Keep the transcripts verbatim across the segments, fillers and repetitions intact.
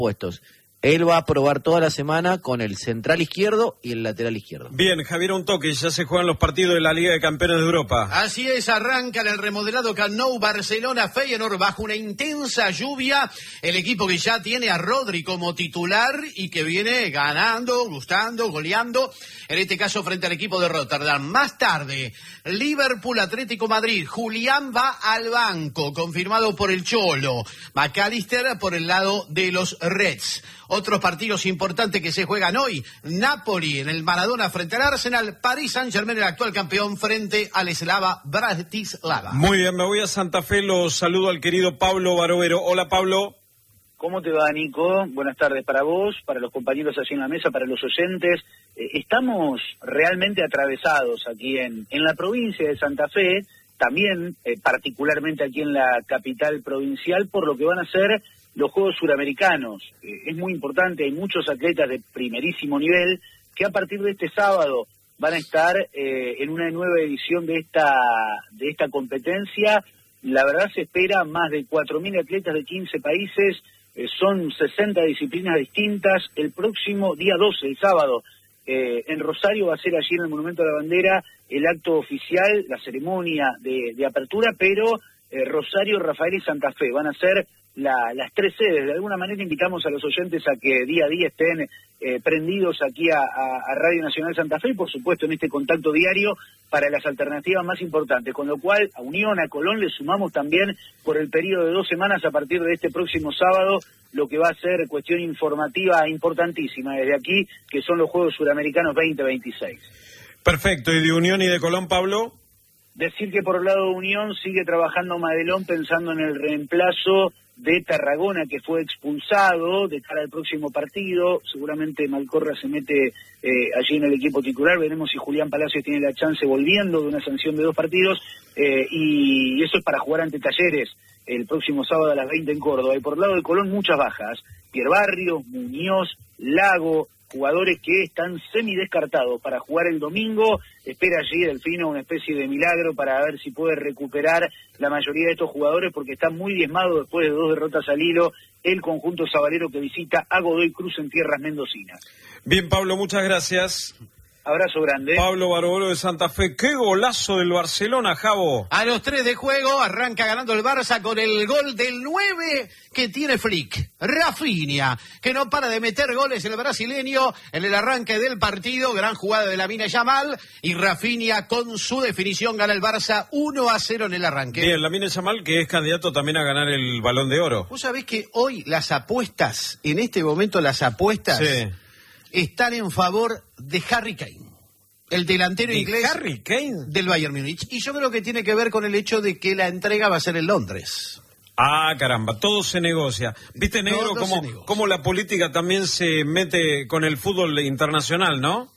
puestos. Él va a probar toda la semana con el central izquierdo y el lateral izquierdo. Bien, Javier, un toque, ya se juegan los partidos de la Liga de Campeones de Europa. Así es, arranca en el remodelado Camp Nou, Barcelona, Feyenoord, bajo una intensa lluvia. El equipo que ya tiene a Rodri como titular y que viene ganando, gustando, goleando. En este caso frente al equipo de Rotterdam. Más tarde, Liverpool, Atlético Madrid. Julián va al banco, confirmado por el Cholo. McAllister por el lado de los Reds. Otros partidos importantes que se juegan hoy. Napoli en el Maradona frente al Arsenal. Paris Saint-Germain, el actual campeón, frente al Slava Bratislava. Muy bien, me voy a Santa Fe. Los saludo al querido Pablo Barovero. Hola, Pablo. ¿Cómo te va, Nico? Buenas tardes para vos, para los compañeros allí en la mesa, para los oyentes. Eh, estamos realmente atravesados aquí en, en la provincia de Santa Fe, también eh, particularmente aquí en la capital provincial, por lo que van a ser los Juegos Suramericanos. Eh, es muy importante, hay muchos atletas de primerísimo nivel que a partir de este sábado van a estar eh, en una nueva edición de esta, de esta competencia. La verdad se espera más de cuatro mil atletas de quince países, eh, son sesenta disciplinas distintas. El próximo día doce, el sábado, eh, en Rosario va a ser allí en el Monumento a la Bandera el acto oficial, la ceremonia de, de apertura, pero eh, Rosario, Rafael y Santa Fe van a ser La, las tres sedes. De alguna manera invitamos a los oyentes a que día a día estén eh, prendidos aquí a, a, a Radio Nacional Santa Fe y por supuesto en este contacto diario para las alternativas más importantes, con lo cual a Unión, a Colón le sumamos también por el periodo de dos semanas a partir de este próximo sábado lo que va a ser cuestión informativa importantísima desde aquí, que son los Juegos Suramericanos veinte veintiséis. Perfecto, ¿y de Unión y de Colón, Pablo? Decir que por el lado de Unión sigue trabajando Madelón pensando en el reemplazo de Tarragona, que fue expulsado de cara al próximo partido. Seguramente Malcorra se mete eh, allí en el equipo titular. Veremos si Julián Palacios tiene la chance volviendo de una sanción de dos partidos. Eh, y eso es para jugar ante Talleres el próximo sábado a las veinte en Córdoba. Y por el lado de Colón, muchas bajas. Pierre Barrios, Muñoz, Lago, jugadores que están semidescartados para jugar el domingo. Espera allí Delfino una especie de milagro para ver si puede recuperar la mayoría de estos jugadores, porque está muy diezmado después de dos derrotas al hilo el conjunto sabalero que visita a Godoy Cruz en tierras mendocinas. Bien, Pablo, muchas gracias. Abrazo grande. Pablo Barovero de Santa Fe. ¡Qué golazo del Barcelona, Javo! A los tres de juego arranca ganando el Barça con el gol del nueve que tiene Flick. Rafinha, que no para de meter goles el brasileño en el arranque del partido. Gran jugada de Lamine Yamal. Y Rafinha con su definición gana el Barça uno a cero en el arranque. Bien, Lamine Yamal, que es candidato también a ganar el Balón de Oro. Vos sabés que hoy las apuestas, en este momento las apuestas... Sí. están en favor de Harry Kane, el delantero ¿De inglés Harry Kane? del Bayern Múnich. Y yo creo que tiene que ver con el hecho de que la entrega va a ser en Londres. Ah, caramba, todo se negocia. ¿Viste, negro, Todo cómo, cómo la política también se mete con el fútbol internacional, no?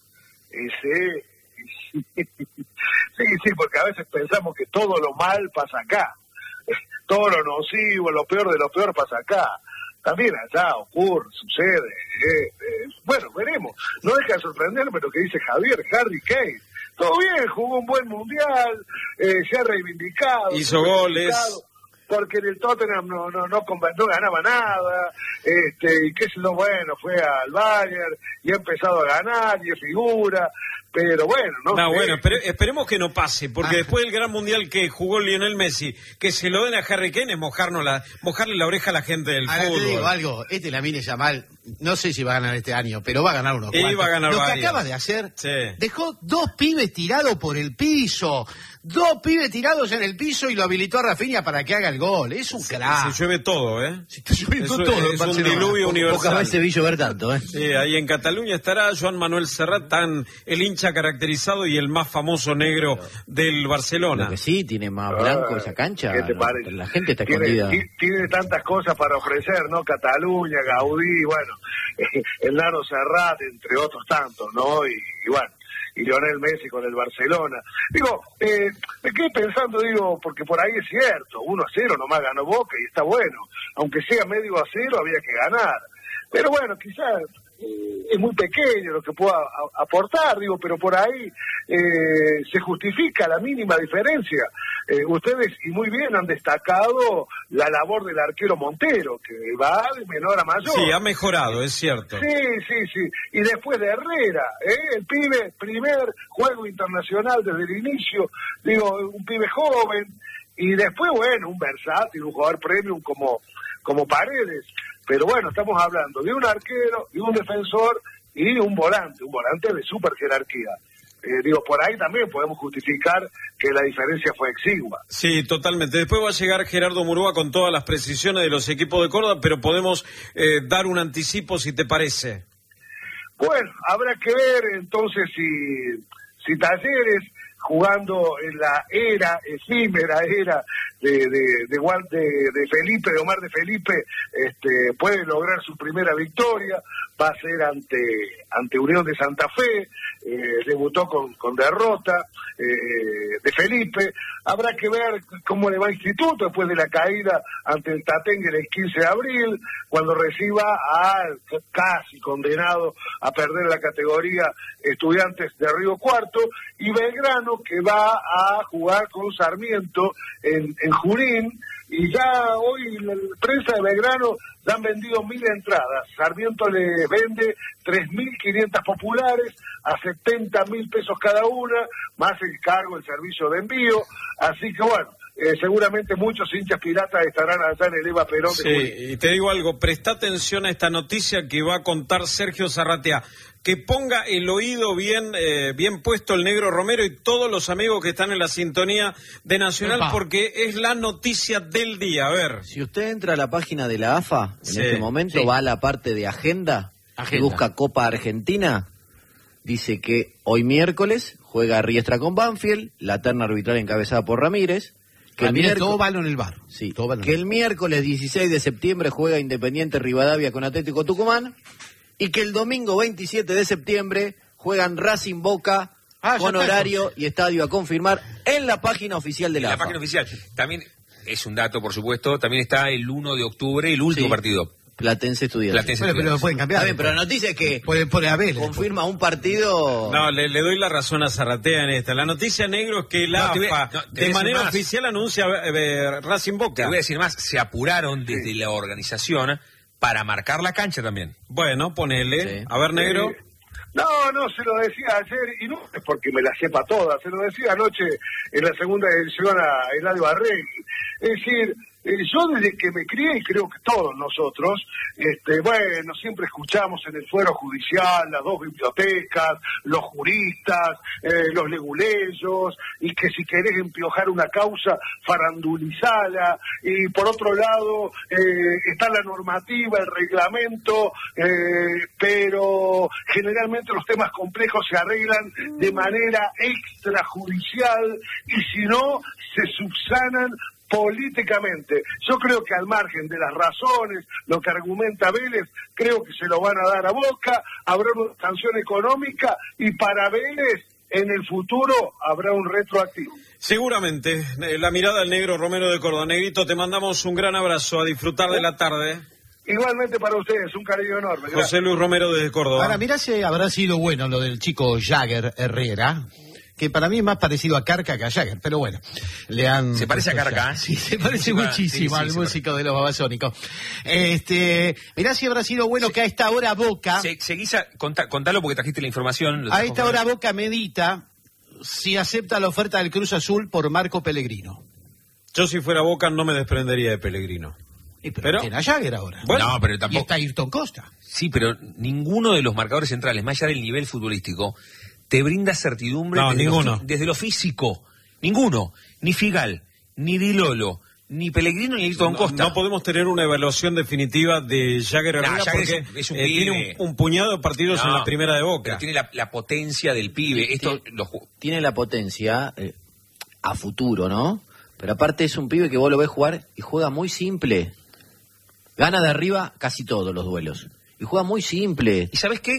Sí, sí, sí, porque a veces pensamos que todo lo mal pasa acá. Todo lo nocivo, lo peor de lo peor pasa acá. También allá ocurre, sucede. Eh, eh, bueno, veremos. No deja de sorprenderme lo que dice Javier, Harry Kane. Todo bien, jugó un buen mundial, eh, se ha reivindicado. Hizo goles. Porque en el Tottenham no, no, no, no ganaba nada. Este, y qué es lo bueno, fue al Bayern y ha empezado a ganar y es figura. Pero bueno, no, no sé. bueno, espere, esperemos que no pase, porque ah. después del gran mundial que jugó Lionel Messi, que se lo den a Harry Kane es mojarnos la, mojarle la oreja a la gente del Ahora fútbol. Te digo algo, este Lamine Yamal, no sé si va a ganar este año, pero va a ganar unos cuantos. Y va a ganar Lo varios. que acaba de hacer, sí. Dejó dos pibes tirados por el piso, dos pibes tirados en el piso y lo habilitó a Rafinha para que haga el gol. Es un se, crack. Se llueve todo, ¿eh? Se está lloviendo es, todo. Es un diluvio universal. Pocas veces vi llover tanto, ¿eh? Sí, ahí en Cataluña estará Joan Manuel Serrat, tan el hincha caracterizado y el más famoso negro del Barcelona. Lo que sí, tiene más blanco esa cancha. ¿Qué te no, parece? La gente está tiene, escondida. Tiene, tiene tantas cosas para ofrecer, ¿no? Cataluña, Gaudí, bueno, el Nano Serrat, entre otros tantos, ¿no? Y, y bueno, y Lionel Messi con el Barcelona. Digo, eh, me quedé pensando, digo, porque por ahí es cierto, uno a cero nomás ganó Boca y está bueno. Aunque sea medio a cero, había que ganar. pero bueno, quizás eh, es muy pequeño lo que pueda a, aportar, digo, pero por ahí eh, se justifica la mínima diferencia. Eh, ustedes, y muy bien, han destacado la labor del arquero Montero, que va de menor a mayor. Sí, ha mejorado, es cierto. Sí, sí, sí. Y después de Herrera, ¿eh? El pibe, primer juego internacional desde el inicio, digo, un pibe joven, y después, bueno, un versátil, un jugador premium como, como Paredes. Pero bueno, estamos hablando de un arquero, de un defensor y un volante, un volante de super jerarquía. Eh, digo, por ahí también podemos justificar que la diferencia fue exigua. Sí, totalmente. Después va a llegar Gerardo Murúa con todas las precisiones de los equipos de Córdoba, pero podemos eh, dar un anticipo si te parece. Bueno, habrá que ver entonces si, si Talleres, jugando en la era, efímera era de, de, de, de, de Felipe, de Omar de Felipe, este, puede lograr su primera victoria. Va a ser ante ante Unión de Santa Fe, eh, debutó con, con derrota eh, de Felipe. Habrá que ver cómo le va a Instituto después de la caída ante el Tatengue el quince de abril, cuando reciba al casi condenado a perder la categoría Estudiantes de Río Cuarto, y Belgrano, que va a jugar con Sarmiento en, en Junín. Y ya hoy la prensa de Belgrano ya han vendido mil entradas. Sarmiento le vende tres mil quinientas populares a setenta mil pesos cada una, más el cargo, el servicio de envío. Así que bueno, eh, seguramente muchos hinchas piratas estarán allá en el Eva Perón de Sí, Junín. y te digo algo, presta atención a esta noticia que va a contar Sergio Zarratea. Que ponga el oído bien eh, bien puesto el Negro Romero y todos los amigos que están en la sintonía de Nacional, Epa. porque es la noticia del día. A ver. Si usted entra a la página de la A F A, en Sí, este momento sí. va a la parte de agenda, Agenda. y busca Copa Argentina, dice que hoy miércoles juega Riestra con Banfield, la terna arbitral encabezada por Ramírez, que el, Ramírez, miércoles, todo balón en el bar. sí, todo balón. que el miércoles dieciséis de septiembre juega Independiente Rivadavia con Atlético Tucumán, y que el domingo veintisiete de septiembre juegan Racing Boca Ah, ya con está, horario y estadio a confirmar en la página oficial de En la, la A F A. página oficial. También es un dato, por supuesto, también está el uno de octubre, el último Sí. partido. Platense Estudiantes. Platense Bueno, pero lo pueden cambiar. Está bien, pero la noticia es que Pueden poner a ver. confirma un partido. No, le, le doy la razón a Zarratea en esta. La noticia, Negro, es que la No, te voy- A F A no, te voy a de decir manera más. oficial anuncia eh, Racing Te Boca. voy a decir más, se apuraron desde la organización para marcar la cancha también. Bueno, ponele. Sí. A ver, Negro. Eh, No, no, se lo decía ayer, y no es porque me la sepa toda, se lo decía anoche en la segunda edición a Eladio Arregui. Es decir, eh, yo desde que me crié, y creo que todos nosotros, este, bueno, siempre escuchamos en el fuero judicial las dos bibliotecas, los juristas, eh, los leguleyos, y que si querés empiojar una causa, farandulizala, y por otro lado eh, está la normativa, el reglamento, eh, pero generalmente los temas complejos se arreglan de manera extrajudicial, y si no, se subsanan políticamente. Yo creo que al margen de las razones, lo que argumenta Vélez, creo que se lo van a dar a Boca, habrá una sanción económica, y para Vélez en el futuro habrá un retroactivo. Seguramente. Eh, la mirada del Negro Romero de Córdoba. Negrito, te mandamos un gran abrazo. A disfrutar de la tarde. Igualmente para ustedes, un cariño enorme. Gracias. José Luis Romero desde Córdoba. Ahora, mirá si habrá sido bueno lo del chico Jagger Herrera, que para mí es más parecido a Carca que a Jagger, pero bueno, le han... Se parece a Carca, ¿eh? Sí, se parece Sí, muchísimo sí, sí, al se músico de los Babasónicos. Este, mirá si habrá sido bueno que a esta hora Boca, Se, seguís a, contá- contalo porque trajiste la información. lo a trajo esta Fernando. hora Boca medita si acepta la oferta del Cruz Azul por Marco Pellegrino. Yo si fuera Boca no me desprendería de Pellegrino. Y pero, Pero- tiene a Jagger ahora. Bueno, no, pero Y tampoco. está Ayrton Costa. Sí, pero ninguno de los marcadores centrales, más allá del nivel futbolístico, te brinda certidumbre No, desde, ninguno. Lo, fi- desde lo físico. Ninguno. Ni Figal, ni Di Lolo, ni Pellegrino, ni Ayrton no, Costa. no podemos tener una evaluación definitiva de Jagger Nah, Herrera Jagger porque es un- es un eh, tiene pibe. un, un puñado de partidos No, en la primera de Boca. pero tiene la, la potencia del pibe. Esto lo ju- Tiene la potencia eh, a futuro, ¿no? Pero aparte es un pibe que vos lo ves jugar y juega muy simple. Gana de arriba casi todos los duelos. Y juega muy simple. ¿Y sabes qué?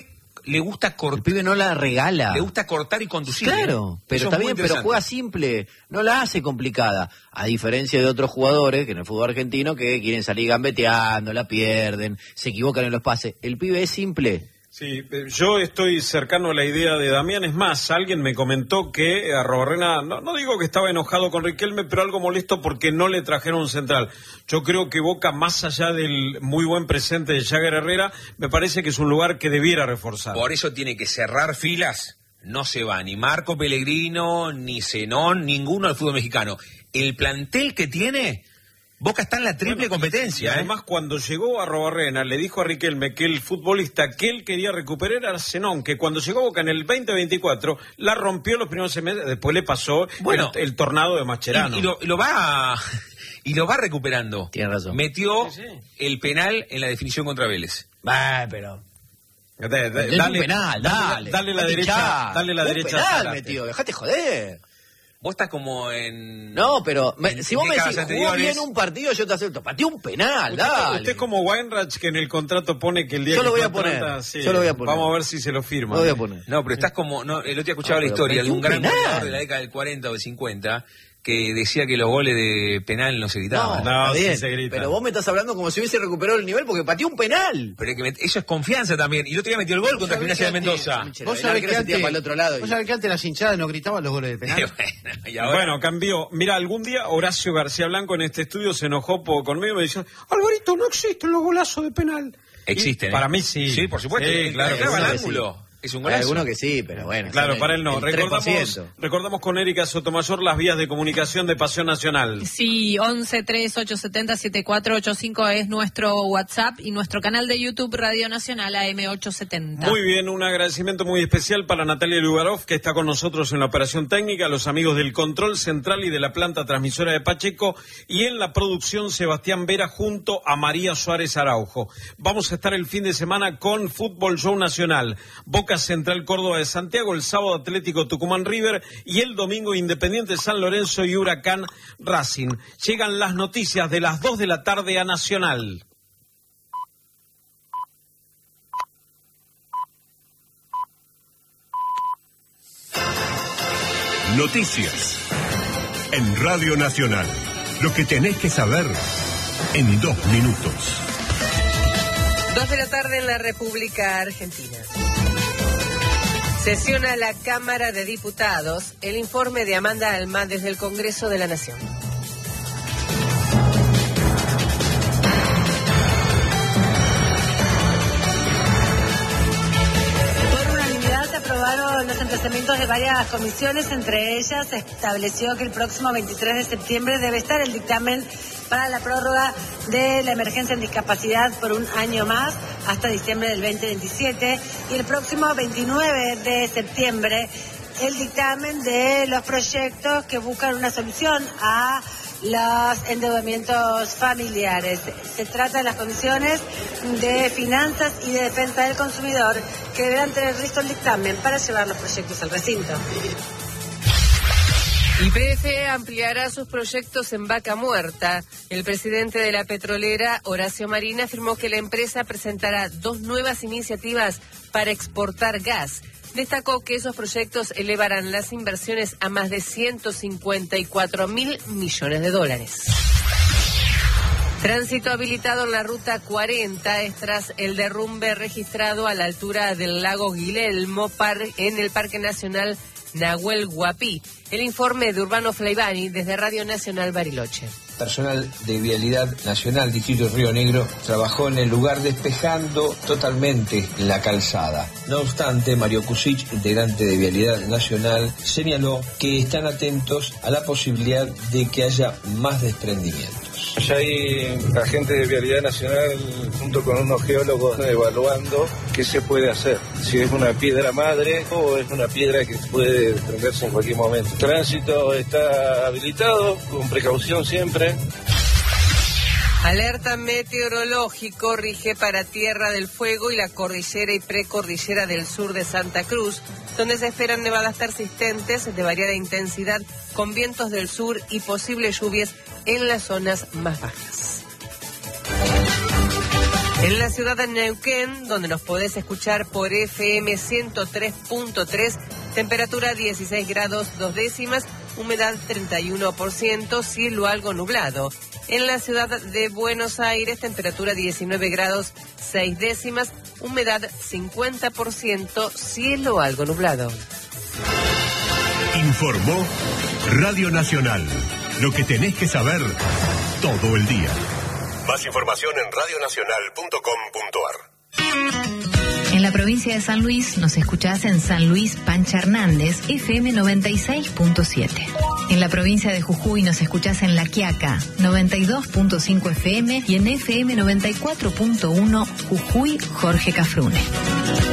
le gusta El cortar, pibe no la regala. le gusta cortar y conducir. Claro, ¿eh? pero Eso está es muy bien, pero interesante. juega simple, no la hace complicada. A diferencia de otros jugadores que en el fútbol argentino que quieren salir gambeteando, la pierden, se equivocan en los pases. El pibe es simple. Sí, eh, yo estoy cercano a la idea de Damián. Es más, alguien me comentó que Arrobarrena, no, no digo que estaba enojado con Riquelme, pero algo molesto porque no le trajeron un central. Yo creo que Boca, más allá del muy buen presente de Jagger Herrera, me parece que es un lugar que debiera reforzar. Por eso tiene que cerrar filas. No se va ni Marco Pellegrino, ni Zenón, ninguno al fútbol mexicano. El plantel que tiene, Boca está en la triple Bueno, competencia. y ¿eh? además, cuando llegó a Arrobarrena, le dijo a Riquelme que el futbolista que él quería recuperar era Zenón, que cuando llegó a Boca en el veinte veinticuatro, la rompió los primeros semestres, después le pasó Bueno, el, el tornado de Mascherano. Y, y lo, y lo va y lo va recuperando. Tiene razón. Metió Sí, sí. el penal en la definición contra Vélez. Bah, pero... Da- da- Dale, dale, un penal, dale. Dale la Date derecha, hinchá. dale la Un derecha. penal, Zárate. metido, dejate joder. Vos estás como en... No, pero me- en- si en vos me decís, décadas jugó anteriores. bien un partido, yo te acepto. Pateó un penal, Usted, dale. usted es como Weinreich, que en el contrato pone que el día Yo que lo voy a está poner, Atlanta, sí, yo lo voy a poner. Vamos a ver si se lo firma. Lo voy a poner. No, pero estás como... No, el otro día escuchaba Ah, la pero historia de metió un un gran penal. goleador de la década del cuarenta o del cincuenta que decía que los goles de penal no se gritaban. No, está sí bien, se grita. pero vos me estás hablando como si hubiese recuperado el nivel porque pateó un penal. Pero es que met- eso es confianza también. Y el otro día metió el gol contra Gimnasia de Mendoza. Vos El sabés arquero que se tira antes, para el otro lado y- vos sabés que antes las hinchadas no gritaban los goles de penal. Bueno, y ahora... Bueno, cambió. Mira, algún día Horacio García Blanco en este estudio se enojó po- conmigo y me dijo, Alvarito, no existen los golazos de penal. Existen. Y ¿eh? para mí sí. Sí, por supuesto. Sí, claro. Claro, que al sí. ángulo. Es un Hay golazo. algunos que sí, pero bueno. Claro, son para el- él no. el tres por Recordamos, ciento. recordamos con Erika Sotomayor las vías de comunicación de Pasión Nacional. Sí, once tres ocho siete cero siete cuatro ocho cinco es nuestro WhatsApp y nuestro canal de YouTube Radio Nacional A M ochocientos setenta. Muy bien, un agradecimiento muy especial para Natalia Lugarov, que está con nosotros en la operación técnica, los amigos del control central y de la planta transmisora de Pacheco, y en la producción Sebastián Vera junto a María Suárez Araujo. Vamos a estar el fin de semana con Fútbol Show Nacional, Boca Central Córdoba de Santiago, el sábado Atlético Tucumán River y el domingo Independiente San Lorenzo y Huracán Racing. Llegan las noticias de las dos de la tarde a Nacional. Noticias en Radio Nacional. Lo que tenés que saber en dos minutos. Dos de la tarde en la República Argentina. Sesiona la Cámara de Diputados el informe de Amanda Alma desde el Congreso de la Nación. Por unanimidad se aprobaron los emplazamientos de varias comisiones, entre ellas se estableció que el próximo veintitrés de septiembre debe estar el dictamen para la prórroga de la emergencia en discapacidad por un año más, hasta diciembre del veinte veintisiete, y el próximo veintinueve de septiembre el dictamen de los proyectos que buscan una solución a los endeudamientos familiares. Se trata de las comisiones de finanzas y de defensa del consumidor que deberán tener listo el dictamen para llevar los proyectos al recinto. Y P F ampliará sus proyectos en Vaca Muerta. El presidente de la petrolera, Horacio Marín, afirmó que la empresa presentará dos nuevas iniciativas para exportar gas. Destacó que esos proyectos elevarán las inversiones a más de ciento cincuenta y cuatro mil millones de dólares. Tránsito habilitado en la ruta cuarenta es tras el derrumbe registrado a la altura del lago Guilelmo par en el Parque Nacional Nahuel Huapi. El informe de Urbano Flaivani desde Radio Nacional Bariloche. Personal de Vialidad Nacional Distrito Río Negro trabajó en el lugar despejando totalmente la calzada. No obstante, Mario Kusic, integrante de Vialidad Nacional, señaló que están atentos a la posibilidad de que haya más desprendimientos. Ya hay agentes de Vialidad Nacional junto con unos geólogos evaluando qué se puede hacer. Si es una piedra madre o es una piedra que puede desprenderse en cualquier momento. El tránsito está habilitado, con precaución siempre. Alerta meteorológico rige para Tierra del Fuego y la cordillera y precordillera del sur de Santa Cruz, donde se esperan nevadas persistentes de variada intensidad con vientos del sur y posibles lluvias en las zonas más bajas. En la ciudad de Neuquén, donde nos podés escuchar por F M ciento tres punto tres, temperatura dieciséis grados dos décimas, humedad treinta y uno por ciento, cielo algo nublado. En la ciudad de Buenos Aires, temperatura diecinueve grados seis décimas, humedad cincuenta por ciento, cielo algo nublado. Informó Radio Nacional. Lo que tenés que saber todo el día. Más información en radio nacional punto com punto ar. En la provincia de San Luis nos escuchás en San Luis Pancha Hernández, F M noventa y seis punto siete. En la provincia de Jujuy nos escuchás en La Quiaca, noventa y dos punto cinco F M y en F M noventa y cuatro punto uno Jujuy Jorge Cafrune.